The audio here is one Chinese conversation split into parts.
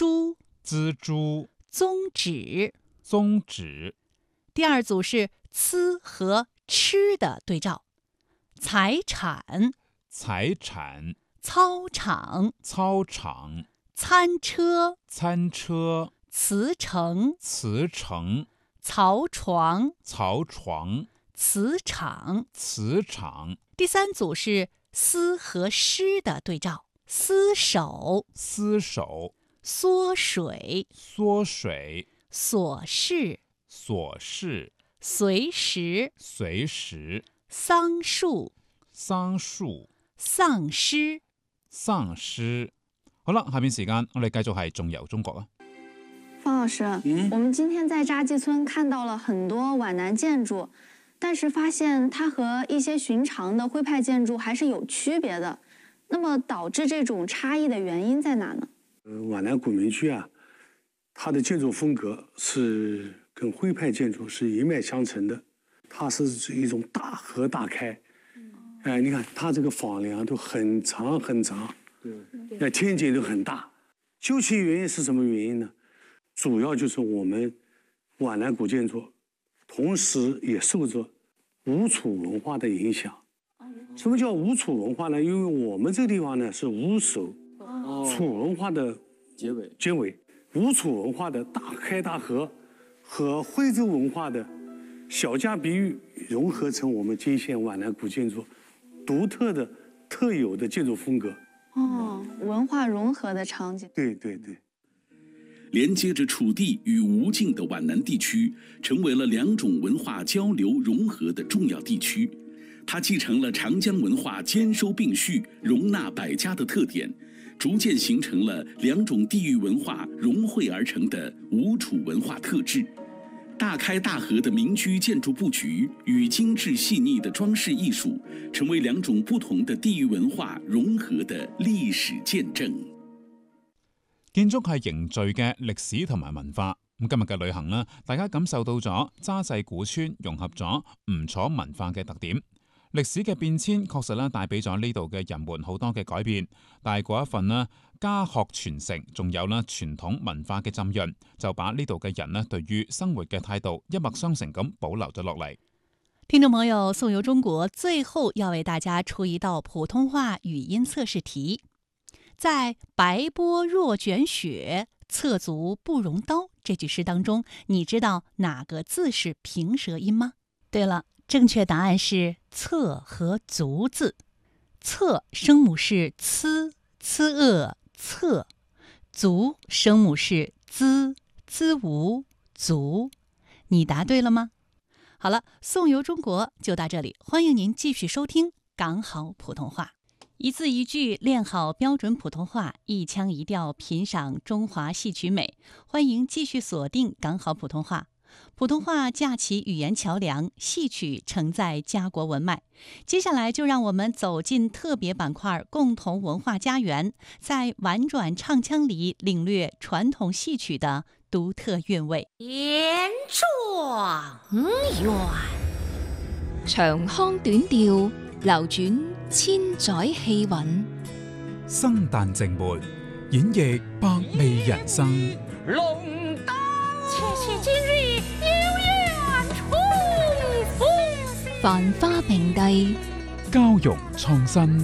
蛛、 蜘蛛、 宗旨。 宗旨。 第二组是呲和吃的对照，财产、 财产、 操场、 操场、 餐车、 餐车、 辞呈、 辞呈、 槽床、 槽床、 磁场。 磁场。 第三组是丝和湿的对照，厮守、 厮守、 缩水、 缩水、 琐事、 琐事、 随时、 随时、 桑树、 桑樹、 喪失。 喪失。好啦，下面時間我哋繼續係仲遊中國啊。 方老师，我们今天在扎基村看到了很多皖南建筑，但是发现它和一些寻常的徽派建筑还是有区别的。那么导致这种差异的原因在哪呢？ 皖南古民区啊，它的建筑风格是跟徽派建筑是一脉相承的，它是一种大合大开。你看它这个房梁都很长很长，天井都很大。究其原因是什么原因呢？主要就是我们皖南古建筑，同时也受着吴楚文化的影响。什么叫吴楚文化呢？因为我们这个地方呢是吴首，楚文化的结尾，吴楚文化的大开大合和徽州文化的小家碧玉融合成我们泾县皖南古建筑独特的特有的建筑风格。 文化融合的场景。 对对对。 连接着楚地与吴境的皖南地区，成为了两种文化交流融合的重要地区。它继承了长江文化兼收并蓄、容纳百家的特点，逐渐形成了两种地域文化融汇而成的吴楚文化特质。大开大合的民居建築布局與精緻細膩的裝飾藝術，成為兩種不同的地域文化融合的歷史見證。 建築係凝聚嘅歷史同埋文化。咁今日嘅旅行呢，大家感受到咗揸濟古村融合咗吳楚文化嘅特點。歷史嘅變遷確實咧帶俾咗呢度嘅人們好多嘅改變，但係嗰一份呢家學傳承，仲有啦傳統文化嘅浸潤，就把呢度嘅人呢對於生活嘅態度一脈相承咁保留咗落嚟。 聽眾朋友，宋遊中國最後要為大家出一道普通話語音測試題。在白波若捲雪，側足不容刀這句詩當中，你知道哪個字是平舌音嗎？對了，正確答案是側和足字。側聲母是呲、呲側；足聲母是滋、滋無、足。你答對了嗎？好了，宋遊中國就到這裡，歡迎您繼續收聽港好普通話。一字一句練好標準普通話，一腔一調品賞中華戲曲美。歡迎繼續鎖定港好普通話，普通話架起語言橋樑，戲曲承載家國文脈。接下來就讓我們走進特別板塊共同文化家園，在婉轉唱腔裡領略傳統戲曲的獨特韻味。 言狀元， 長腔短調，流轉千載氣韻， 生旦淨末，演繹百味人生。 龍燈切切今日有緣重逢， 繁花並蒂， 交融創新，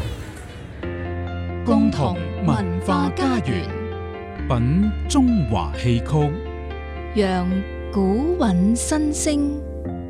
共同文化家園，品中華戲曲， 讓古韻新聲。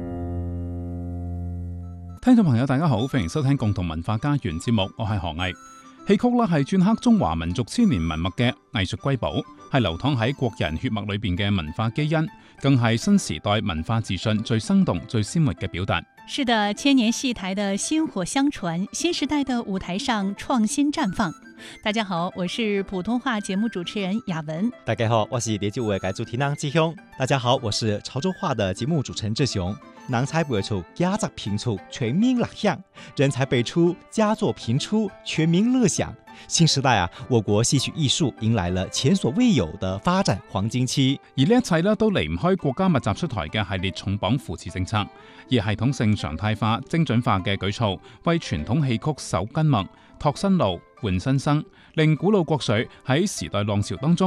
聽眾朋友大家好，歡迎收聽共同文化家園節目，我係何毅。戲曲啦係鐫刻中華民族千年文脈嘅藝術瑰寶，係流淌喺國人血脈裏邊嘅文化基因，更係新時代文化自信最生動、最鮮活嘅表達。 是的，千年戲台的薪火相傳，新時代的舞台上創新綻放。大家好，我是普通話節目主持人雅文。 大家好，我是粵劇嘅主持人志雄。大家好，我是潮州話的節目主持人志雄。人才輩出，佳作頻出，全民樂享；人才輩出，佳作頻出，全民樂享。新時代我國戲曲藝術迎來了前所未有的發展黃金期。 而呢一切都離唔開國家密集出台嘅系列重磅扶持政策，而系統性常態化、精準化嘅舉措，為傳統戲曲守根脈、拓新路、換新生，令古老國粹喺時代浪潮當中